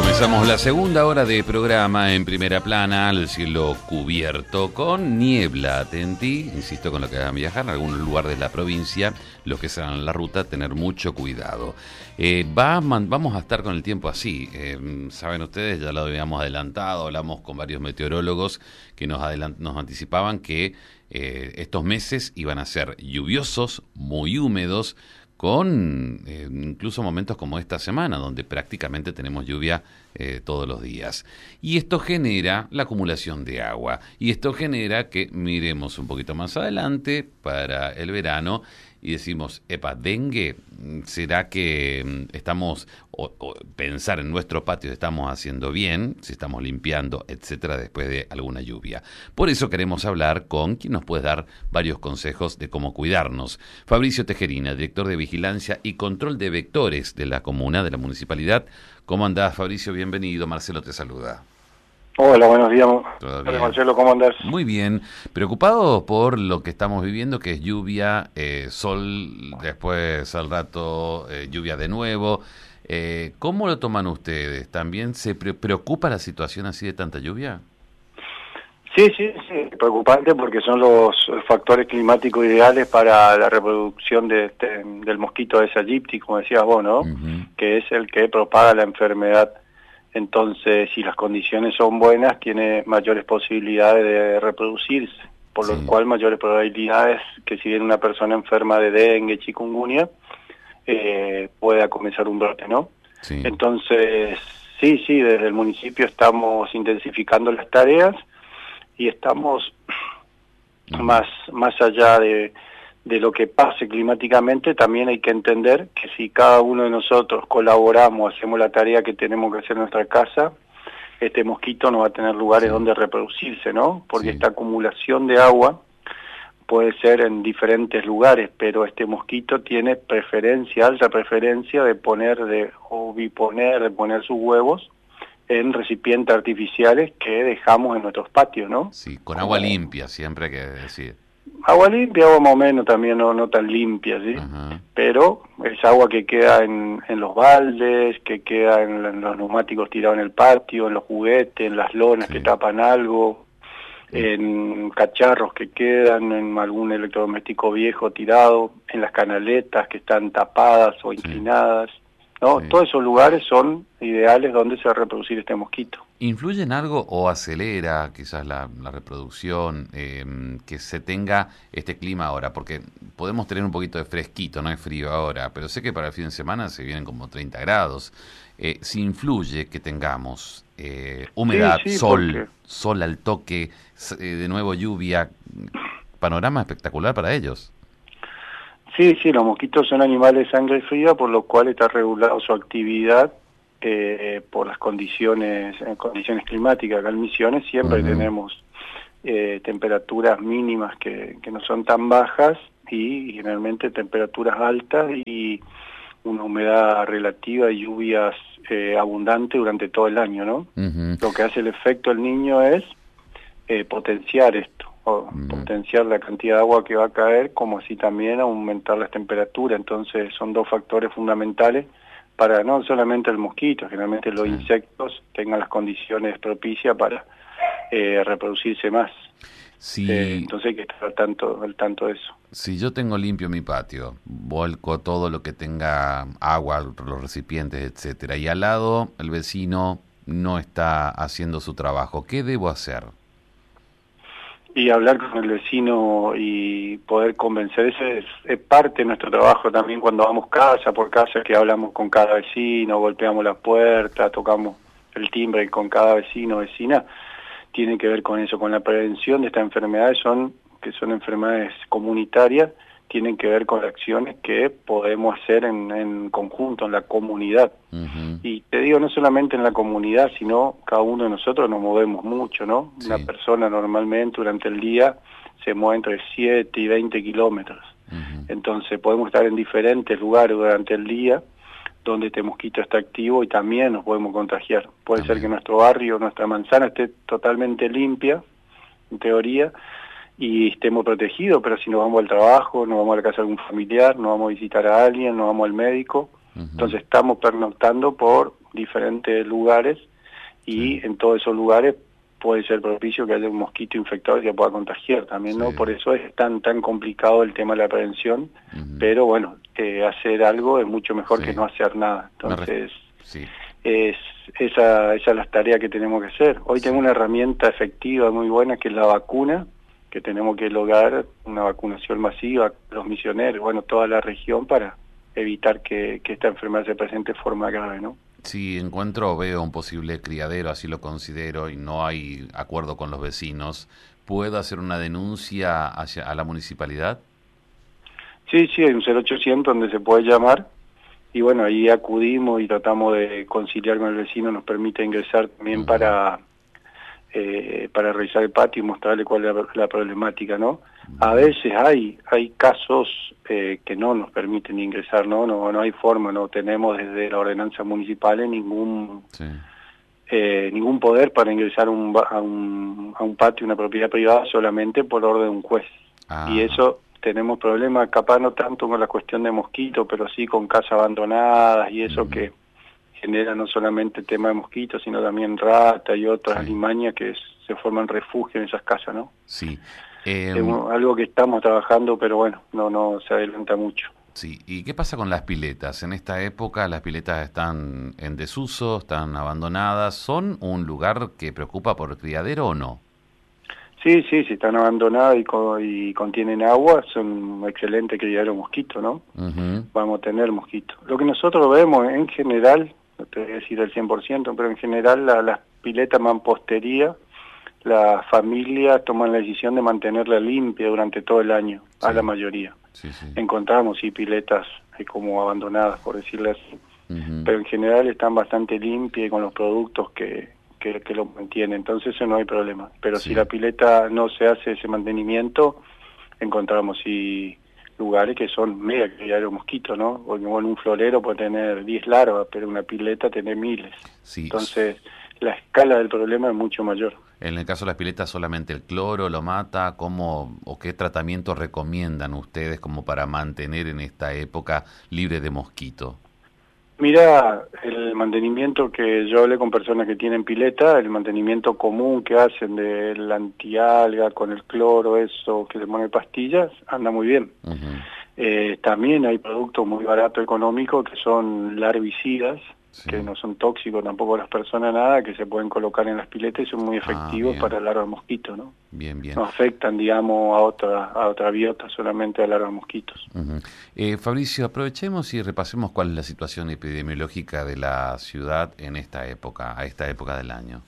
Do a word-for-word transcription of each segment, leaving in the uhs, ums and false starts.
Comenzamos la segunda hora de programa en primera plana, el cielo cubierto con niebla. Atentí, insisto con lo que van a viajar a algún lugar de la provincia, los que salgan la ruta, tener mucho cuidado. Eh, va, man, vamos a estar con el tiempo así, eh, saben ustedes, ya lo habíamos adelantado, hablamos con varios meteorólogos que nos, adelant nos anticipaban que eh, estos meses iban a ser lluviosos, muy húmedos, con eh, incluso momentos como esta semana, donde prácticamente tenemos lluvia eh, todos los días. Y esto genera la acumulación de agua. Y esto genera que miremos un poquito más adelante para el verano y decimos, epa, dengue, ¿será que estamos, o, o pensar en nuestro patio, estamos haciendo bien, si estamos limpiando, etcétera, después de alguna lluvia? Por eso queremos hablar con quien nos puede dar varios consejos de cómo cuidarnos. Fabricio Tejerina, director de Vigilancia y Control de Vectores de la comuna, de la municipalidad. ¿Cómo andás, Fabricio? Bienvenido. Marcelo te saluda. Hola, buenos días. Hola, Marcelo, ¿cómo andás? Muy bien. Preocupado por lo que estamos viviendo, que es lluvia, eh, sol, después al rato eh, lluvia de nuevo. Eh, ¿Cómo lo toman ustedes? ¿También se pre preocupa la situación así de tanta lluvia? Sí, sí, sí, preocupante porque son los factores climáticos ideales para la reproducción de este, del mosquito Aedes aegypti, como decías vos, ¿no? Uh-huh. Que es el que propaga la enfermedad. Entonces, si las condiciones son buenas, tiene mayores posibilidades de reproducirse, por sí. lo cual mayores probabilidades que si viene una persona enferma de dengue, chikungunya, eh, pueda comenzar un brote, ¿no? Sí. Entonces, sí, sí, desde el municipio estamos intensificando las tareas y estamos uh-huh. más, más allá de... de lo que pase climáticamente, también hay que entender que si cada uno de nosotros colaboramos, hacemos la tarea que tenemos que hacer en nuestra casa, este mosquito no va a tener lugares sí. donde reproducirse, ¿no? Porque sí. esta acumulación de agua puede ser en diferentes lugares, pero este mosquito tiene preferencia, alta preferencia de poner, de o biponer, de poner sus huevos en recipientes artificiales que dejamos en nuestros patios, ¿no? Sí, con agua Como... limpia, siempre hay que decir. Agua limpia, agua más o menos también no, no tan limpia, ¿sí? Uh-huh. Pero es agua que queda en, en los baldes, que queda en, en los neumáticos tirados en el patio, en los juguetes, en las lonas sí. que tapan algo, sí. en cacharros que quedan, en algún electrodoméstico viejo tirado, en las canaletas que están tapadas o inclinadas, sí. ¿no? Sí. Todos esos lugares son ideales donde se va a reproducir este mosquito. ¿Influye en algo o acelera quizás la, la reproducción, eh, que se tenga este clima ahora? Porque podemos tener un poquito de fresquito, no es frío ahora, pero sé que para el fin de semana se vienen como treinta grados. Eh, si influye que tengamos eh, humedad, sí, sí, sol, porque... sol al toque, eh, de nuevo lluvia, panorama espectacular para ellos. Sí, sí, los mosquitos son animales de sangre fría, por lo cual está regulado su actividad eh, por las condiciones eh, condiciones climáticas. Acá en Misiones siempre uh-huh. tenemos eh, temperaturas mínimas que, que no son tan bajas y generalmente temperaturas altas y una humedad relativa y lluvias eh, abundantes durante todo el año, ¿no? Uh-huh. Lo que hace el efecto del niño es eh, potenciar esto. O uh-huh. potenciar la cantidad de agua que va a caer, como así también aumentar las temperaturas. Entonces son dos factores fundamentales para no solamente el mosquito, generalmente los sí. insectos tengan las condiciones propicias para eh, reproducirse más. Sí. Eh, entonces hay que estar al tanto, al tanto de eso. Si yo tengo limpio mi patio, vuelco todo lo que tenga agua, los recipientes, etcétera, y al lado el vecino no está haciendo su trabajo, ¿qué debo hacer? Y hablar con el vecino y poder convencer, ese es, es parte de nuestro trabajo también cuando vamos casa por casa, que hablamos con cada vecino, golpeamos la puerta, tocamos el timbre con cada vecino o vecina, tiene que ver con eso, con la prevención de estas enfermedades, son que son enfermedades comunitarias, tienen que ver con acciones que podemos hacer en, en conjunto, en la comunidad. Uh-huh. Y te digo, no solamente en la comunidad, sino cada uno de nosotros nos movemos mucho, ¿no? Sí. Una persona normalmente durante el día se mueve entre siete y veinte kilómetros. Uh-huh. Entonces podemos estar en diferentes lugares durante el día donde este mosquito está activo y también nos podemos contagiar. Puede también ser que nuestro barrio, nuestra manzana esté totalmente limpia, en teoría, y estemos protegidos, pero si nos vamos al trabajo, nos vamos a la casa de algún familiar, nos vamos a visitar a alguien, nos vamos al médico, uh-huh. entonces estamos pernoctando por diferentes lugares y sí. en todos esos lugares puede ser propicio que haya un mosquito infectado que pueda contagiar también, ¿no? Sí. Por eso es tan tan complicado el tema de la prevención, uh-huh. pero bueno, eh, hacer algo es mucho mejor sí. que no hacer nada. Entonces, sí. es esa, esa es la tarea que tenemos que hacer. Hoy sí. tengo una herramienta efectiva muy buena que es la vacuna, que tenemos que lograr una vacunación masiva, los misioneros, bueno, toda la región para evitar que, que esta enfermedad se presente de forma grave, ¿no? Si encuentro o veo un posible criadero, así lo considero, y no hay acuerdo con los vecinos, ¿puedo hacer una denuncia hacia a la municipalidad? Sí, sí, hay un cero ochocientos donde se puede llamar, y bueno, ahí acudimos y tratamos de conciliar con el vecino, nos permite ingresar también uh-huh. para eh, para revisar el patio y mostrarle cuál es la, la problemática, ¿no? Uh-huh. A veces hay hay casos eh, que no nos permiten ingresar, ¿no? No no hay forma, no tenemos desde la ordenanza municipal ningún sí. eh, ningún poder para ingresar un, a, un, a un patio, una propiedad privada, solamente por orden de un juez. Ah. Y eso tenemos problemas, capaz no tanto con la cuestión de mosquitos, pero sí con casas abandonadas y eso uh-huh. que genera no solamente el tema de mosquitos, sino también ratas y otras sí. alimañas que se forman refugio en esas casas, ¿no? Sí. Eh, es algo que estamos trabajando, pero bueno, no no se adelanta mucho. Sí. ¿Y qué pasa con las piletas? En esta época las piletas están en desuso, están abandonadas. ¿Son un lugar que preocupa por el criadero o no? Sí, sí, si están abandonadas y, co y contienen agua, son un excelente criadero mosquito, ¿no? Uh-huh. Vamos a tener mosquitos. Lo que nosotros vemos en general, no te voy a decir el cien por ciento, pero en general la, las piletas mampostería, las familias toman la decisión de mantenerla limpia durante todo el año, sí. a la mayoría. Sí, sí. Encontramos sí piletas eh, como abandonadas, por decirlo así, uh-huh. pero en general están bastante limpias y con los productos que... Que, que lo mantiene, entonces eso no hay problema. Pero sí. si la pileta no se hace ese mantenimiento, encontramos sí lugares que son mega criaderos mosquitos, ¿no? Porque bueno, un florero puede tener diez larvas, pero una pileta tiene miles. Sí. Entonces la escala del problema es mucho mayor. En el caso de las piletas, ¿solamente el cloro lo mata? ¿Cómo o qué tratamiento recomiendan ustedes como para mantener en esta época libre de mosquito? Mira, el mantenimiento que yo hablé con personas que tienen pileta, el mantenimiento común que hacen del antialga con el cloro, eso que se pone pastillas, anda muy bien. Uh-huh. eh, también hay productos muy baratos, económicos, que son larvicidas, sí. que no son tóxicos tampoco a las personas nada, que se pueden colocar en las piletas y son muy efectivos ah, para el larva de mosquito, ¿no? Bien, bien. No afectan, digamos, a otra a otra biota, solamente a larva de mosquitos. Uh-huh. eh, Fabricio, aprovechemos y repasemos cuál es la situación epidemiológica de la ciudad en esta época, a esta época del año.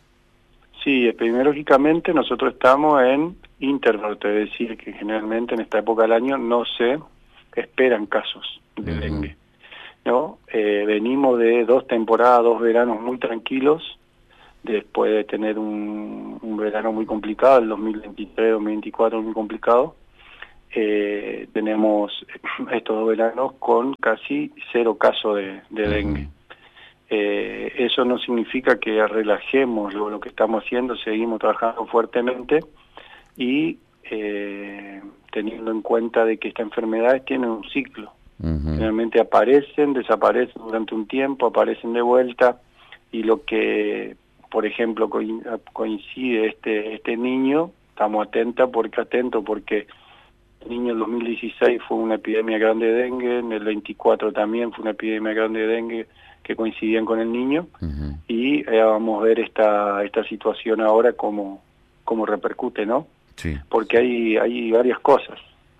Sí, epidemiológicamente nosotros estamos en interbrote, es decir, que generalmente en esta época del año no se esperan casos de uh-huh. dengue. ¿No? Eh, venimos de dos temporadas, dos veranos muy tranquilos, después de tener un, un verano muy complicado, el dos mil veintitrés dos mil veinticuatro muy complicado. Eh, tenemos estos dos veranos con casi cero casos de, de dengue. Eh, eso no significa que relajemos lo, lo que estamos haciendo, seguimos trabajando fuertemente y eh, teniendo en cuenta de que estas enfermedades tienen un ciclo. Uh-huh. Generalmente aparecen, desaparecen durante un tiempo, aparecen de vuelta, y lo que, por ejemplo, coincide este este niño, estamos atentos porque atentos porque el niño en dos mil dieciséis fue una epidemia grande de dengue, en el veinticuatro también fue una epidemia grande de dengue que coincidían con el niño, uh-huh. y eh, vamos a ver esta esta situación ahora cómo cómo repercute, ¿no? Sí. Porque hay hay varias cosas.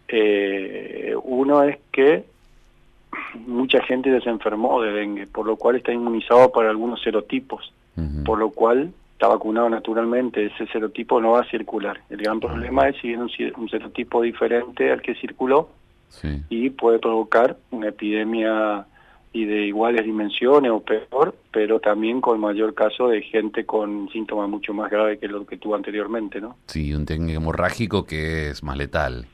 Eh, uno es que mucha gente ya se enfermó de dengue, por lo cual está inmunizado para algunos serotipos, uh-huh. por lo cual está vacunado naturalmente, ese serotipo no va a circular. El gran uh-huh. problema es si es un, un serotipo diferente al que circuló, sí. y puede provocar una epidemia y de iguales dimensiones o peor, pero también con mayor caso de gente con síntomas mucho más graves que lo que tuvo anteriormente, ¿no? Sí, un dengue hemorrágico que es más letal.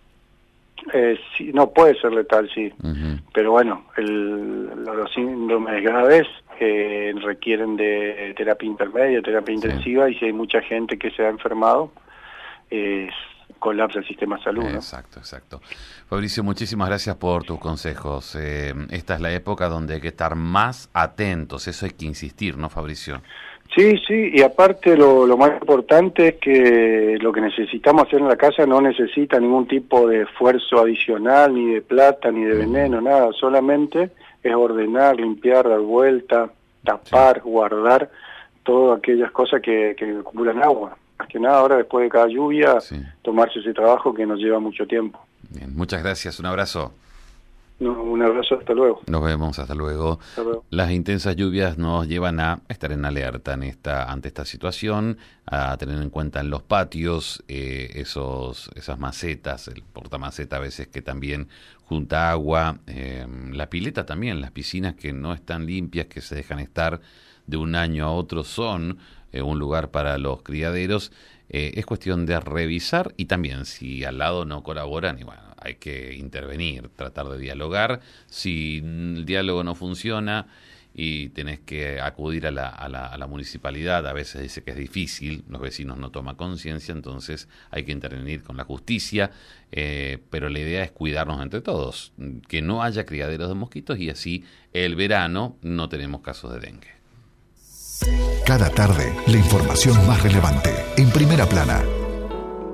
Eh, sí, no puede ser letal, sí, uh-huh. pero bueno, el, los síndromes graves eh, requieren de terapia intermedia, terapia sí. intensiva, y si hay mucha gente que se ha enfermado, eh, colapsa el sistema de salud, ¿no? Exacto, exacto. Fabricio, muchísimas gracias por tus consejos. Eh, esta es la época donde hay que estar más atentos, eso hay que insistir, ¿no, Fabricio? Sí, sí, y aparte lo, lo más importante es que lo que necesitamos hacer en la casa no necesita ningún tipo de esfuerzo adicional, ni de plata, ni de veneno, mm. nada, solamente es ordenar, limpiar, dar vuelta, tapar, sí. guardar, todas aquellas cosas que, que acumulan agua. Más que nada ahora, después de cada lluvia, sí. tomarse ese trabajo que nos lleva mucho tiempo. Bien, muchas gracias, un abrazo. No, un abrazo, hasta luego. Nos vemos, hasta luego. Hasta luego. Las intensas lluvias nos llevan a estar en alerta en esta, ante esta situación, a tener en cuenta en los patios eh, esos, esas macetas, el portamaceta a veces que también junta agua, eh, la pileta también, las piscinas que no están limpias, que se dejan estar de un año a otro son eh, un lugar para los criaderos. Eh, es cuestión de revisar y también si al lado no colaboran, y bueno, hay que intervenir, tratar de dialogar. Si el diálogo no funciona y tenés que acudir a la, a la, a la municipalidad, a veces dice que es difícil, los vecinos no toman conciencia, entonces hay que intervenir con la justicia, eh, pero la idea es cuidarnos entre todos, que no haya criaderos de mosquitos y así el verano no tenemos casos de dengue. Cada tarde, la información más relevante en Primera Plana.